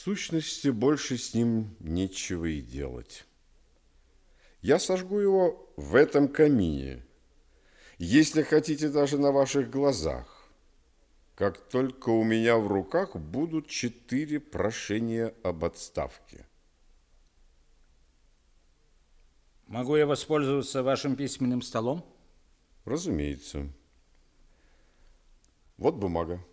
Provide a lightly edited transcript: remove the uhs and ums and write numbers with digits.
сущности, больше с ним нечего и делать. Я сожгу его в этом камине, если хотите, даже на ваших глазах, как только у меня в руках будут 4 прошения об отставке. Могу я воспользоваться вашим письменным столом? Разумеется. Вот бумага.